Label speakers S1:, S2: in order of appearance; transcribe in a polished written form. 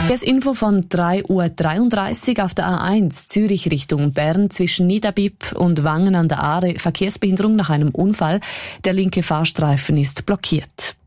S1: Das Info von 3:33 Uhr auf der A1 Zürich Richtung Bern zwischen Niederbipp und Wangen an der Aare. Verkehrsbehinderung nach einem Unfall. Der linke Fahrstreifen ist blockiert.